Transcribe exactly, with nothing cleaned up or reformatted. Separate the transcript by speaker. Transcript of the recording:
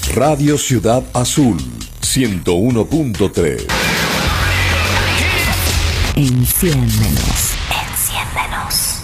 Speaker 1: Radio Ciudad Azul, ciento uno punto tres.
Speaker 2: Enciéndenos, enciéndenos.